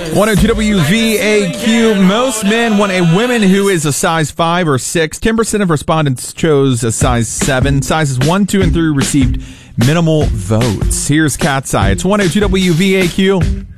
102 WVAQ. Most men want a woman who is a size 5 or 6. 10% of respondents chose a size 7. Sizes 1, 2, and 3 received minimal votes. Here's Cat's Eye. It's 102 WVAQ.